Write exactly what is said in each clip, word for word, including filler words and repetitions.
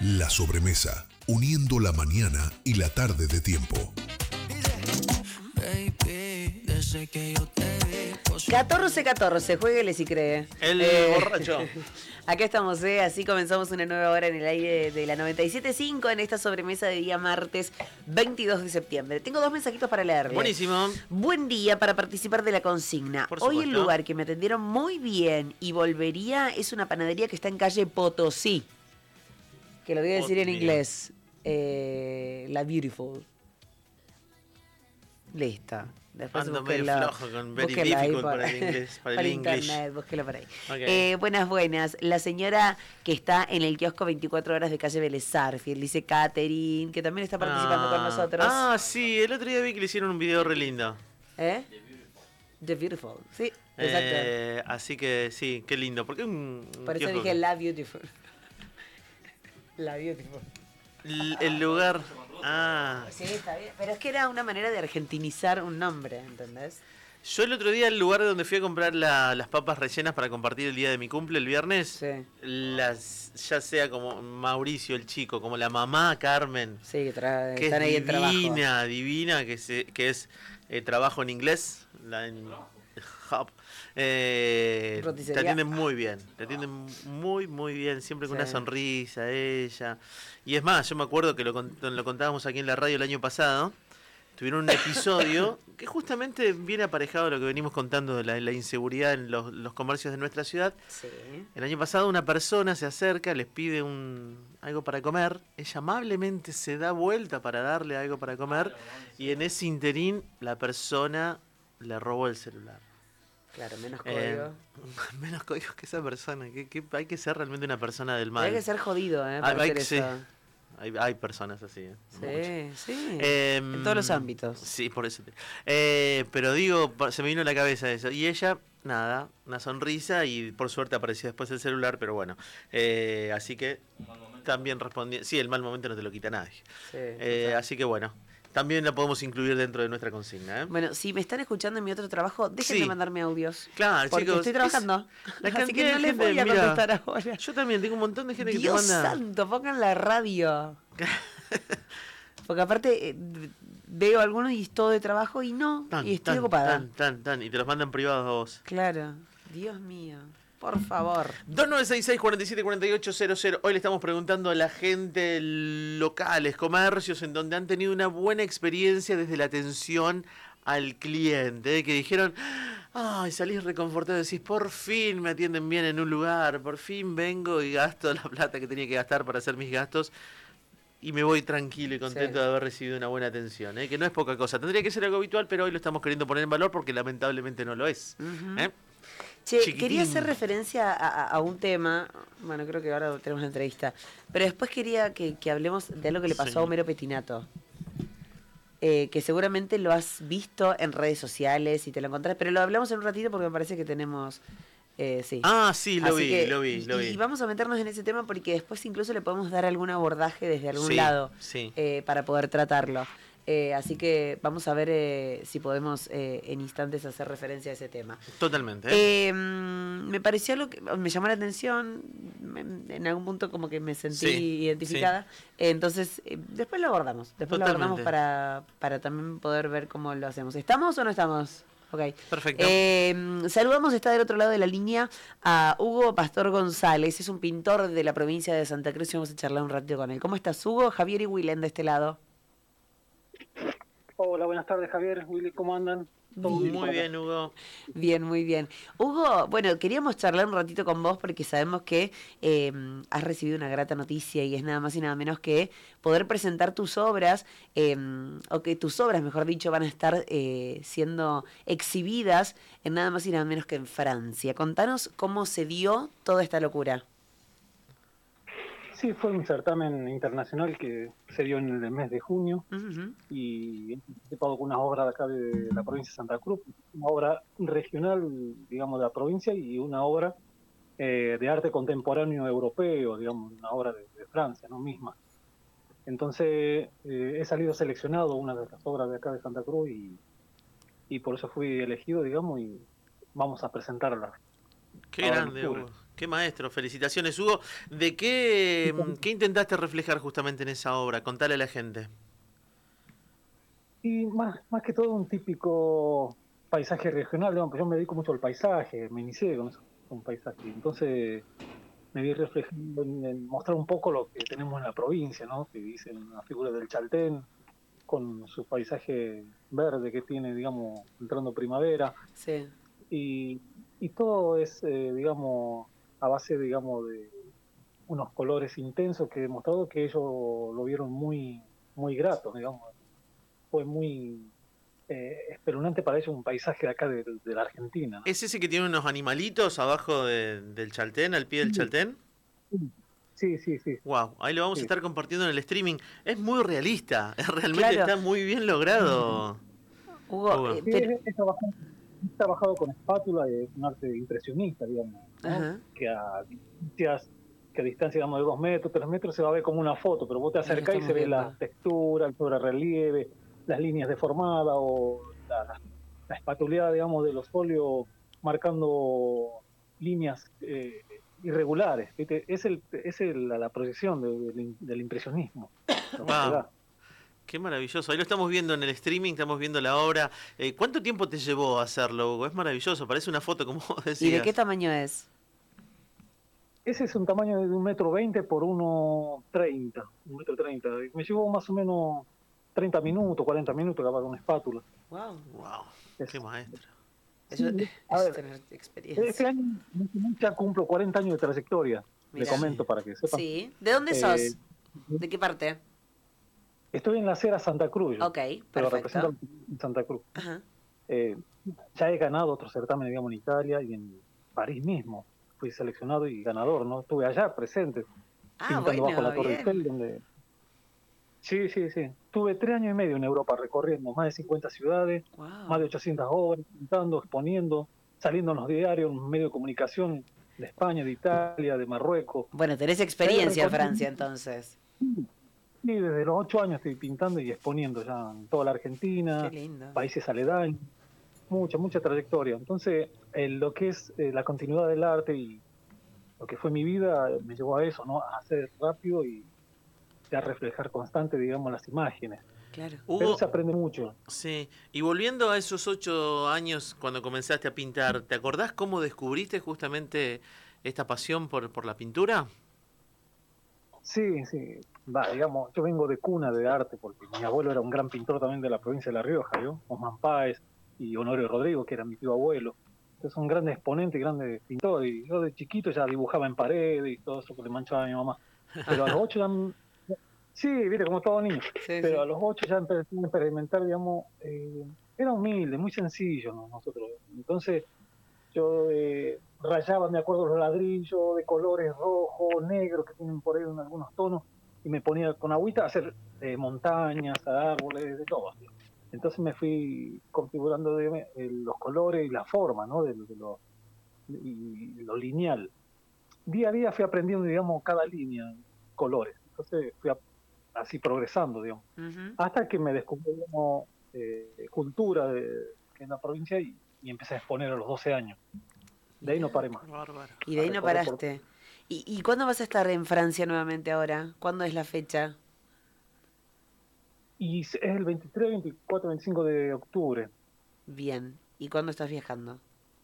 La sobremesa, uniendo la mañana y la tarde de tiempo. catorce catorce, jueguele si cree. El Eh, borracho. Acá estamos, ¿eh? Así comenzamos una nueva hora en el aire de la noventa y siete punto cinco en esta sobremesa de día martes veintidós de septiembre. Tengo dos mensajitos para leerle. Buenísimo. Buen día para participar de la consigna. Por Hoy el supuesto. lugar que me atendieron muy bien y volvería es una panadería que está en calle Potosí. Que lo voy a decir Oh, en mira. inglés. Eh, la Beautiful. Listo. Después Ando medio búsquenlo- flojo con very búsquenlo ahí difficult por- para el inglés, para el por English. internet, búsquelo por ahí. Ok. Eh, buenas, buenas. La señora que está en el kiosco veinticuatro horas de calle Vélez Sarsfield, dice Catherine, que también está participando Ah. con nosotros. Ah, sí, el otro día vi que le hicieron un video re lindo. ¿Eh? The Beautiful. Sí, exacto. Eh, así que sí, qué lindo. Porque un, un por eso kiosco- dije La Beautiful. La Beautiful. el, el lugar. Ah, Sí, está bien. Pero es que era una manera de argentinizar un nombre, ¿entendés? yo el otro día el lugar donde fui a comprar la- las papas rellenas para compartir el día de mi cumple el viernes, Sí. las ya sea como Mauricio el chico, como la mamá Carmen, Sí, que tra- que están es ahí en trabajo. divina, divina, que, se, que es eh, trabajo en inglés, la en Hub. Eh, te Roticería. atienden muy bien, te atienden muy, muy bien, siempre con Sí. una sonrisa ella. Y es más, yo me acuerdo que lo, cont- lo contábamos aquí en la radio el año pasado, tuvieron un episodio que justamente viene aparejado a lo que venimos contando de la, la inseguridad en los, los comercios de nuestra ciudad. Sí. El año pasado una persona se acerca, les pide un algo para comer, ella amablemente se da vuelta para darle algo para comer y en ese interín la persona le robó el celular. Claro, menos Eh, código. menos códigos que esa persona, que, que hay que ser realmente una persona del mal. Hay que ser jodido, ¿eh? Hay- Para hay hacer que- sí. eso. Hay, hay personas así. ¿eh? Muchas. Sí, sí. Eh, en todos los ámbitos. Sí, por eso. te- Eh, pero digo, pa- se me vino a la cabeza eso. Y ella, nada, una sonrisa y por suerte apareció después el celular, pero bueno. Eh, así que también respondí. Sí, el mal momento no te lo quita nadie. Sí, Eh, total. así que bueno, también la podemos incluir dentro de nuestra consigna. ¿eh? Bueno, si me están escuchando en mi otro trabajo, dejen Sí. de mandarme audios. Claro, porque chicos, estoy trabajando. es- la Así cantidad que no de les gente, voy a mira, contestar ahora. Yo también tengo un montón de gente que Dios te manda. santo, pongan la radio. Porque aparte eh, veo algunos y es todo de trabajo y no, Tan, y estoy tan, ocupada. Tan, tan, tan, y te los mandan privados a vos. Claro, Dios mío, por favor. dos nueve seis seis, cuatro siete cuatro ocho cero cero. Hoy le estamos preguntando a la gente locales, comercios, en donde han tenido una buena experiencia desde la atención al cliente, ¿eh? Que dijeron, ay, salís reconfortado, decís, por fin me atienden bien en un lugar, por fin vengo y gasto la plata que tenía que gastar para hacer mis gastos y me voy tranquilo y contento Sí. de haber recibido una buena atención, ¿eh? Que no es poca cosa. Tendría que ser algo habitual, pero hoy lo estamos queriendo poner en valor porque lamentablemente no lo es. Ujú. ¿eh? Che, Chiquitín. quería hacer referencia a, a- a un tema, bueno, creo que ahora tenemos una entrevista, pero después quería que, que hablemos de algo que le pasó Sí. a Homero Petinato, eh, que seguramente lo has visto en redes sociales y te lo encontrás, pero lo hablamos en un ratito porque me parece que tenemos, eh, sí. Ah, sí, lo Así vi, que- lo vi, lo y, vi. y vamos a meternos en ese tema porque después incluso le podemos dar algún abordaje desde algún Sí, lado sí. eh, para poder tratarlo. Eh, así que vamos a ver eh, si podemos eh, en instantes hacer referencia a ese tema. Totalmente. ¿eh? Eh, mm, me pareció algo que me llamó la atención, me- en algún punto como que me sentí Sí, identificada, Eh, entonces eh, después lo abordamos, después lo abordamos Totalmente. para, para también poder ver cómo lo hacemos. ¿Estamos o no estamos? Ok. Perfecto. Eh, saludamos, está del otro lado de la línea, a Hugo Pastor González, es un pintor de la provincia de Santa Cruz y vamos a charlar un ratito con él. ¿Cómo estás, Hugo? Javier y Willem de este lado. Hola, buenas tardes, Javier, Willy, ¿cómo andan? ¿Todo Bien. por Muy acá? bien, Hugo. Bien, muy bien. Hugo, bueno, queríamos charlar un ratito con vos porque sabemos que eh, has recibido una grata noticia y es nada más y nada menos que poder presentar tus obras, eh, o que tus obras, mejor dicho, van a estar eh, siendo exhibidas en nada más y nada menos que en Francia. Contanos cómo se dio toda esta locura. Sí, fue un certamen internacional que se dio en el mes de junio Ujú. y he participado con unas obras de acá de la provincia de Santa Cruz, una obra regional, digamos, de la provincia y una obra eh, de arte contemporáneo europeo, digamos, una obra de, de Francia, ¿no? Misma. Entonces eh, he salido seleccionado una de las obras de acá de Santa Cruz y, y por eso fui elegido, digamos, y vamos a presentarla. Qué Ahora en grande, octubre. Hugo. Qué maestro, felicitaciones, Hugo. ¿De qué, qué intentaste reflejar justamente en esa obra? Contale a la gente. Y más, más que todo un típico paisaje regional, digamos, pues yo me dedico mucho al paisaje, me inicié con eso, con paisaje. Entonces me vi reflejando en, en mostrar un poco lo que tenemos en la provincia, ¿no? Que dicen la figura del Chaltén, con su paisaje verde que tiene, digamos, entrando primavera. Sí. Y, y todo es, eh, digamos, a base, digamos, de unos colores intensos que he demostrado que ellos lo vieron muy, muy grato, digamos. Fue muy eh, espeluznante para ellos un paisaje de acá de, de la Argentina. ¿Es ese que tiene unos animalitos abajo de, del Chaltén, al pie del Chaltén? Sí, sí, sí. Wow, ahí lo vamos sí. a estar compartiendo en el streaming. Es muy realista, realmente Claro. está muy bien logrado. Hugo, Hugo. eh, Sí, pero- he, he trabajado, he trabajado con espátula, es un arte impresionista, digamos, ¿no? Ajá. Que a distancias, que a distancia, digamos, de dos metros, tres metros se va a ver como una foto, pero vos te Ahí lo acercás y estamos se ve viendo. la textura, el sobrerrelieve, las líneas deformadas o la, la, la espatuleada, digamos, de los óleos marcando líneas eh, irregulares, ¿viste? Es, el, es el, la, la proyección de, de, del impresionismo, lo que se Wow, da. qué maravilloso. Ahí lo estamos viendo en el streaming, estamos viendo la obra. Eh, ¿Cuánto tiempo te llevó a hacerlo, Hugo? Es maravilloso, parece una foto, como vos decías. ¿Y de qué tamaño es? Ese es un tamaño de un metro veinte por uno treinta, un metro treinta. Me llevó más o menos treinta minutos, cuarenta minutos capaz con una espátula. Wow. Wow, Es, qué maestro. Eso sí, es a ver, tener este experiencia. año ya cumplo cuarenta años de trayectoria. Mirá. Le comento para que sepan. Sí. ¿De dónde Eh, sos? ¿De qué parte? estoy en la acera Santa Cruz, yo, Ok, pero perfecto. represento en Santa Cruz. Ajá. Eh, ya he ganado otros certámenes, digamos, en Italia y en París mismo. Fui seleccionado y ganador, ¿no? Estuve allá presente, Ah, pintando bajo bueno, la Torre bien. Eiffel, donde... Sí, sí, sí. Tuve tres años y medio en Europa recorriendo más de cincuenta ciudades, más de Wow. ochocientas obras, pintando, exponiendo, saliendo en los diarios, en los medios de comunicación de España, de Italia, de Marruecos. Bueno, tenés He experiencia en recorrido- Francia entonces. Sí, desde los ocho años estoy pintando y exponiendo ya en toda la Argentina, Qué lindo. países aledaños, mucha, mucha trayectoria. Entonces, eh, lo que es eh, la continuidad del arte y lo que fue mi vida eh, me llevó a eso, ¿no? A hacer rápido y a reflejar constante, digamos, las imágenes. Claro. Pero Hugo, se aprende mucho. sí, y volviendo a esos ocho años cuando comenzaste a pintar, ¿te acordás cómo descubriste justamente esta pasión por, por la pintura? Sí, sí. Va, digamos, yo vengo de cuna de arte porque mi abuelo era un gran pintor también de la provincia de La Rioja, ¿yo? Osman Páez y Honorio Rodrigo, que era mi tío abuelo. Entonces son grandes exponentes, grandes pintores. Y yo de chiquito ya dibujaba en paredes y todo eso que le manchaba a mi mamá. Pero a los ocho ya... Sí, viste, como todo niño. Sí, Pero sí. a los ocho ya empecé a experimentar, digamos, eh, era humilde, muy sencillo, ¿no? Nosotros. Entonces yo eh, rayaba, me acuerdo, los ladrillos de colores rojo, negro, que tienen por ahí en algunos tonos, y me ponía con agüita a hacer eh, montañas, árboles, de todo. Entonces me fui configurando de, eh, los colores y la forma, ¿no? De, de lo, y lo lineal. Día a día fui aprendiendo, digamos, cada línea, colores. Entonces fui a, así progresando, digamos. Ujú. Hasta que me descubrí, digamos, eh, cultura de, en la provincia y, y empecé a exponer a los doce años. De ahí no paré más. Bárbaro. Y de ahí no recorrer por- paraste. ¿Y, ¿Y cuándo vas a estar en Francia nuevamente ahora? ¿Cuándo es la fecha? Y es el veintitrés, veinticuatro, veinticinco de octubre. Bien. ¿Y cuándo estás viajando?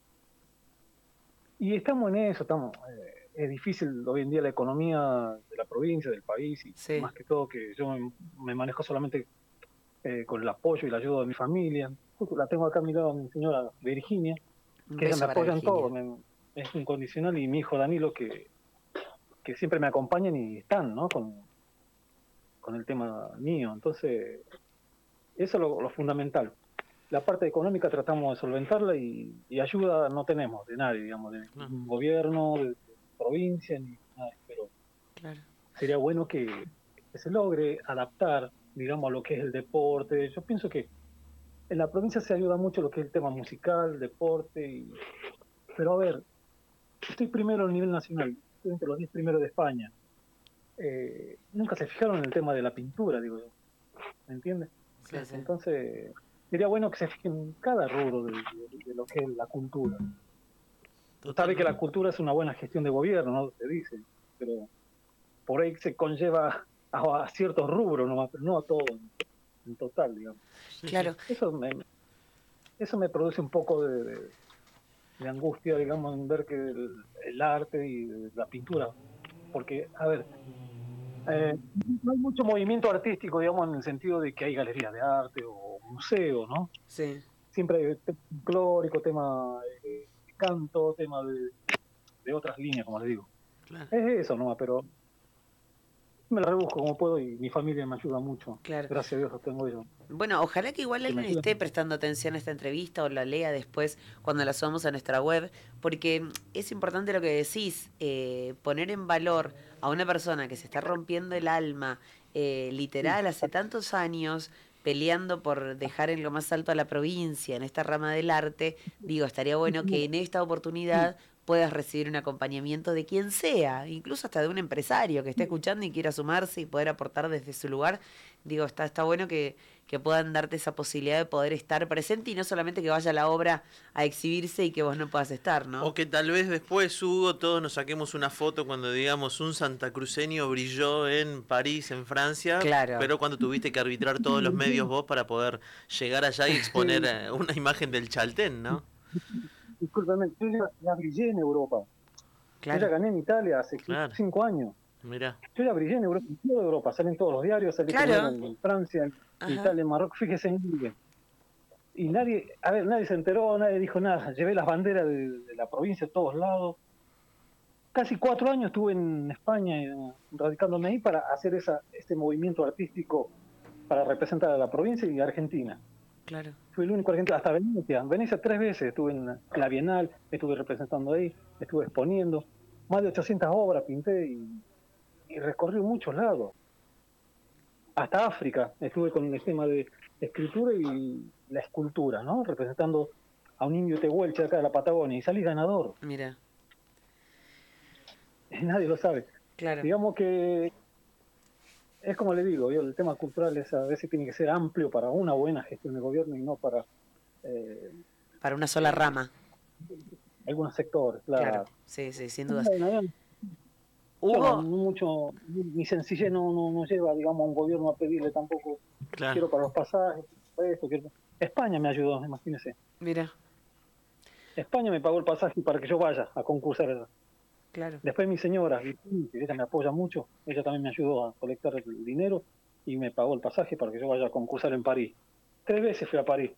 Y estamos en eso, estamos. Eh, es difícil hoy en día la economía de la provincia, del país, y Sí. más que todo que yo me, me manejo solamente eh, con el apoyo y la ayuda de mi familia. Justo la tengo acá a mi lado, mi señora Virginia, Un que ella beso me para apoya en todo, Virginia. me- es incondicional, y mi hijo Danilo, que, que siempre me acompañan y están, ¿no? Con, con el tema mío. Entonces, eso es lo, lo fundamental. La parte económica tratamos de solventarla y, y ayuda no tenemos de nadie, digamos, de No. ningún gobierno, de, de provincia, ni nada, pero Claro. sería bueno que, que se logre adaptar, digamos, a lo que es el deporte. Yo pienso que en la provincia se ayuda mucho lo que es el tema musical, deporte, y, pero a ver, estoy primero a nivel nacional, estoy entre los diez primeros de España. Eh, nunca se fijaron en el tema de la pintura, digo yo, ¿me entiendes? Sí, sí. Entonces, sería bueno que se fijen en cada rubro de, de- de lo que es la cultura. sabe que la cultura es una buena gestión de gobierno, ¿no? Se dice, pero por ahí se conlleva a, a ciertos rubros nomás, pero no a todo en, en total, digamos. Claro. Eso me, eso me produce un poco de, de, de angustia, digamos, en ver que el, el arte y la pintura, porque, a ver, eh, no hay mucho movimiento artístico, digamos, en el sentido de que hay galerías de arte o museos, ¿no? Sí. Siempre hay tema folclórico, tema de canto, tema de, de otras líneas, como les digo. Claro. Es eso nomás, pero me lo rebusco como puedo y mi familia me ayuda mucho. Claro. Gracias a Dios los tengo yo. Bueno, ojalá que igual Que me alguien ayuden. esté prestando atención a esta entrevista o la lea después cuando la subamos a nuestra web, porque es importante lo que decís, eh, poner en valor a una persona que se está rompiendo el alma, eh, literal, hace tantos años, peleando por dejar en lo más alto a la provincia, en esta rama del arte. Digo, estaría bueno que en esta oportunidad puedas recibir un acompañamiento de quien sea, incluso hasta de un empresario que esté escuchando y quiera sumarse y poder aportar desde su lugar. Digo, está, está bueno que, que puedan darte esa posibilidad de poder estar presente y no solamente que vaya la obra a exhibirse y que vos no puedas estar, ¿no? O que tal vez después, Hugo, todos nos saquemos una foto cuando digamos un santacruceño brilló en París, en Francia, Claro. pero cuando tuviste que arbitrar todos los medios vos para poder llegar allá y exponer eh, una imagen del Chaltén, ¿no? Discúlpame, yo ya, ya brillé en Europa. Claro. Yo ya gané en Italia hace Claro. cinco años. Mirá. Yo ya brillé en Europa, en toda Europa, salen todos los diarios, salí Claro. en, en Francia, en Ajá. Italia, en Marruecos, fíjese en Libre. Y nadie, a ver, nadie se enteró, nadie dijo nada. Llevé las banderas de, de la provincia a todos lados. Casi cuatro años estuve en España, eh, radicándome ahí para hacer esa, este movimiento artístico para representar a la provincia y a Argentina. Claro. Fui el único argentino, hasta Venecia. Venecia tres veces estuve en la, en la Bienal, estuve representando ahí, estuve exponiendo. Más de ochocientas obras pinté y, y recorrí muchos lados. Hasta África, estuve con el tema de escritura y la escultura, ¿no? Representando a un indio tehuelche acá de la Patagonia y salí ganador. Mira, Nadie lo sabe. claro. Digamos que es como le digo, yo el tema cultural es, a veces tiene que ser amplio para una buena gestión de gobierno y no para eh, Para una sola rama. algunos sectores, claro. Claro. Sí, sí, sin dudas. Bueno, yo no- Hugo, mucho, mi sencillez no, no, no lleva, digamos, a un gobierno a pedirle tampoco, Claro. quiero para los pasajes, para esto, quiero... España me ayudó, imagínese. mira, España me pagó el pasaje para que yo vaya a concursar. claro. Después mi señora, que ella me apoya mucho, ella también me ayudó a colectar el dinero y me pagó el pasaje para que yo vaya a concursar en París. Tres veces fui a París,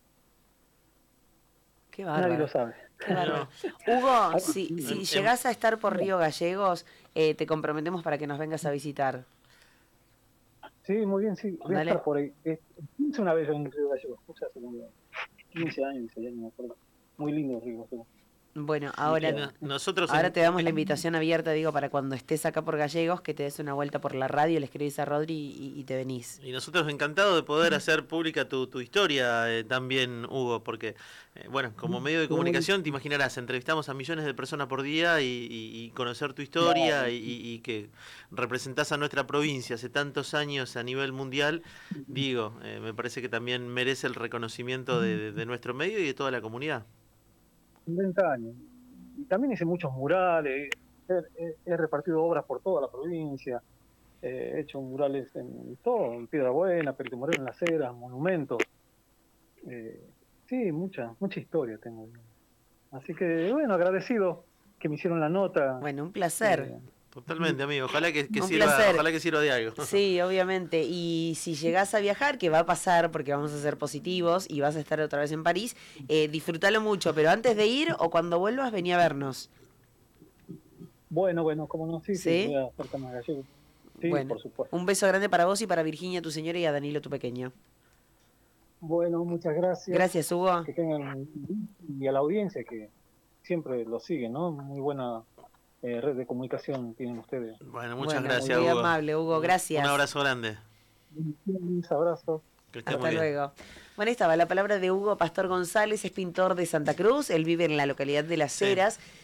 Qué nadie bárbaro. lo sabe. Qué bárbaro. Hugo, si, em- si em- llegás a estar por Río Gallegos, eh, te comprometemos para que nos vengas a visitar. Sí, muy bien, sí, voy a Dale. estar por ahí. Eh, Hice una vez en Río Gallegos, o sea, hace como quince años, dieciséis años, me acuerdo. Muy lindo Río Gallegos. Bueno, Y ahora, no- nosotros ahora en- te damos la invitación abierta, digo, para cuando estés acá por Gallegos, que te des una vuelta por la radio, le escribís a Rodri y, y te venís. Y nosotros encantados de poder hacer pública tu, tu historia eh, también, Hugo, porque, eh, bueno, como medio de comunicación, te imaginarás, entrevistamos a millones de personas por día y, y- y conocer tu historia Claro. y, y- y que representás a nuestra provincia hace tantos años a nivel mundial, digo, eh, me parece que también merece el reconocimiento de, de- de nuestro medio y de toda la comunidad. treinta años. Y también hice muchos murales, he, he- he repartido obras por toda la provincia, eh, he hecho murales en todo, en Piedra Buena, Perito Moreno, en Las Heras, monumentos. Eh, sí, mucha, mucha historia tengo. Así que, bueno, agradecido que me hicieron la nota. Bueno, un placer. Eh, Totalmente, amigo. Ojalá que, que Un sirva, placer. ojalá que sirva de algo. Sí, obviamente. Y si llegás a viajar, que va a pasar porque vamos a ser positivos y vas a estar otra vez en París, eh, disfrútalo mucho. Pero antes de ir o cuando vuelvas, vení a vernos. bueno, bueno, como no, sí, sí, ¿Sí? voy a acercarme a Gallego. Sí, Bueno, por supuesto. un beso grande para vos y para Virginia, tu señora, y a Danilo, tu pequeño. Bueno, muchas gracias. Gracias, Hugo. Que tengan, y a la audiencia que siempre lo sigue, ¿no? Muy buena eh, red de comunicación tienen ustedes. Bueno, muchas Bueno, gracias, muy Hugo. amable, Hugo. Gracias. Un abrazo grande. Un abrazo. Que esté Hasta muy bien. luego. Bueno, ahí estaba la palabra de Hugo Pastor González, es pintor de Santa Cruz, él vive en la localidad de Las Sí. Heras.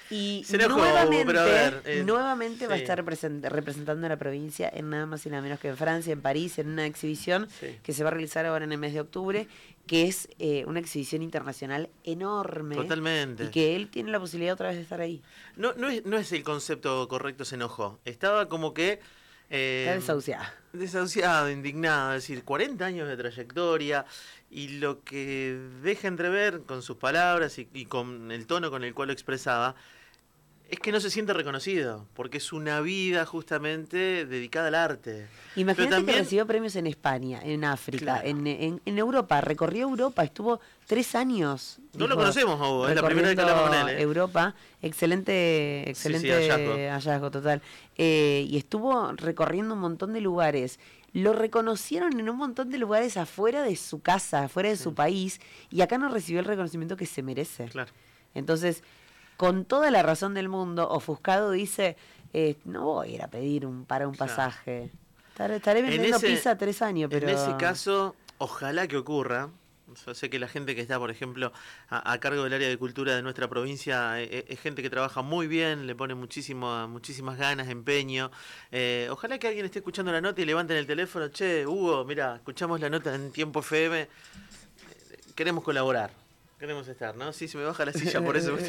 Y Se enojó, nuevamente, pero a ver, eh, nuevamente va a sí. estar represent- representando a la provincia en nada más y nada menos que en Francia, en París, en una exhibición Sí. que se va a realizar ahora en el mes de octubre, que es eh, una exhibición internacional enorme. Totalmente. Y que él tiene la posibilidad otra vez de estar ahí. No, no, es, no es el concepto correcto, se enojó. Estaba como que... eh, Está desahuciada. Desahuciado, indignado, es decir, cuarenta años de trayectoria y lo que deja entrever con sus palabras y, y con el tono con el cual lo expresaba es que no se siente reconocido, porque es una vida justamente dedicada al arte. Imagínate Pero también- que recibió premios en España, en África, Claro. en, en, en Europa, recorrió Europa, estuvo tres años. No lo dijo, conocemos, Hugo, es la primera vez que hablamos con él. ¿eh? Europa, excelente, excelente Sí, sí, hallazgo. hallazgo, total. Eh, y estuvo recorriendo un montón de lugares. Lo reconocieron en un montón de lugares afuera de su casa, afuera de su país, y acá no recibió el reconocimiento que se merece. Claro. Entonces, con toda la razón del mundo, ofuscado dice, eh, no voy a ir a pedir un, para un Claro. pasaje. Estaré, estaré vendiendo ese- pizza tres años, pero... En ese caso, ojalá que ocurra. Yo sé que la gente que está, por ejemplo, a, a cargo del área de cultura de nuestra provincia eh, es gente que trabaja muy bien, le pone muchísimo, muchísimas ganas, empeño. Eh, ojalá que alguien esté escuchando la nota y levanten el teléfono. Che, Hugo, mira, escuchamos la nota en Tiempo F M. Eh, Queremos colaborar. Queremos estar, ¿no? Sí, se me baja la silla por eso.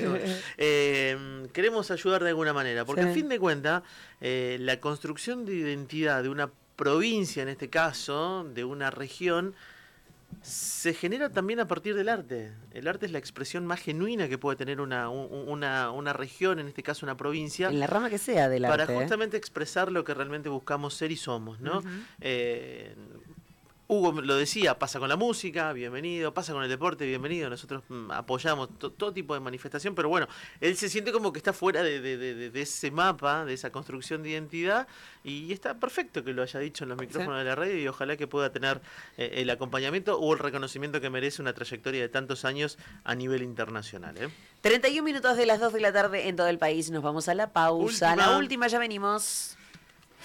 Eh, queremos ayudar de alguna manera, porque Sí. a fin de cuentas, eh, la construcción de identidad de una provincia, en este caso, de una región, se genera también a partir del arte. El arte es la expresión más genuina que puede tener una, un- una, una región, en este caso una provincia, En la rama que sea del para arte. ¿eh? justamente expresar lo que realmente buscamos ser y somos, ¿no? Ujú. Eh, Hugo lo decía, pasa con la música, bienvenido, pasa con el deporte, bienvenido, nosotros mm, apoyamos to- todo tipo de manifestación, pero bueno, él se siente como que está fuera de, de- de- de ese mapa, de esa construcción de identidad, y está perfecto que lo haya dicho en los micrófonos de la radio, y ojalá que pueda tener eh, el acompañamiento o el reconocimiento que merece una trayectoria de tantos años a nivel internacional. ¿eh? treinta y un minutos de las dos de la tarde en todo el país. Nos vamos a la pausa. Última. La última, ya venimos.